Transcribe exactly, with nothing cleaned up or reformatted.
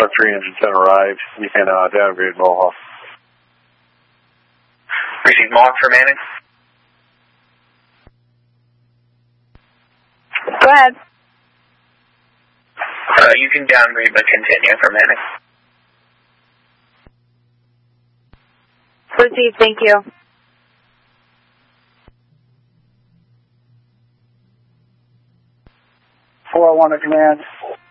Truck three engine ten arrived. You can uh, downgrade Mohawk. Receive Mohawk for Manning. Go ahead. Uh, you can downgrade but continue for Manning. Proceed, thank you. four oh one to command.